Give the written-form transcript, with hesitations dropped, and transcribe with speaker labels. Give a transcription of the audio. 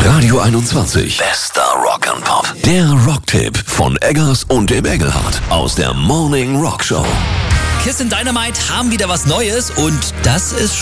Speaker 1: Radio 21. Bester Rock and Pop. Der Rocktipp von Eggers und dem Engelhardt aus der Morning Rock Show.
Speaker 2: Kiss and Dynamite haben wieder was Neues und das ist